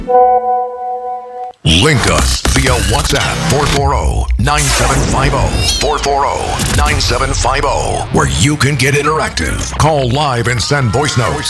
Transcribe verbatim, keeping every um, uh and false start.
Link us via WhatsApp four four zero, nine seven five zero, four four zero, nine seven five zero, where you can get interactive. Call live and send voice notes